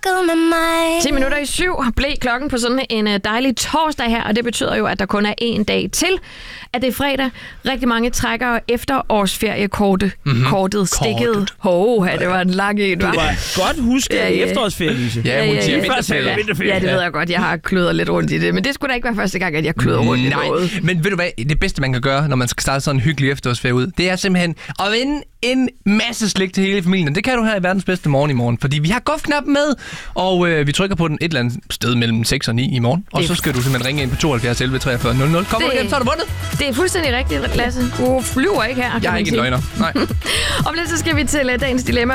med mig. 10 minutter i 7 blev klokken på sådan en dejlig torsdag her, og det betyder jo, at der kun er en dag til, at det er fredag. Rigtig mange trækker efterårsferiekortet. Stikket. Det var en lang en, Du var godt husket efterårsferie, Lise. Ja, hun siger vinterferie. Ja, det ved jeg godt. Jeg har kløder lidt rundt i det, men det skulle da ikke være første gang, at jeg kløder rundt i noget. Men ved du hvad, det bedste man kan gøre, når man skal starte sådan en hyggelig efterårsferie ud, det er simpelthen at vinde en masse slik til hele familien. Det kan du her i verdens bedste morgen i morgen, fordi vi har golfknappen med, og vi trykker på den et eller andet sted mellem 6 og 9 i morgen. Og så skal du simpelthen ringe ind på 72 11 43 00. Kommer du hjem, så har du vundet. Det er fuldstændig rigtigt, Lasse. Du flyver ikke her. Jeg er ikke en løgner. Nej. Om lidt så skal vi til dagens dilemma.